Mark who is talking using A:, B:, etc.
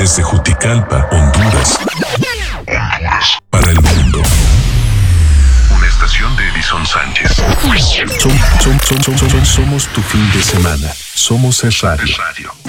A: Desde Juticalpa, Honduras. Para el mundo. Una estación de Edison Sánchez. Somos tu fin de semana. Somos el radio.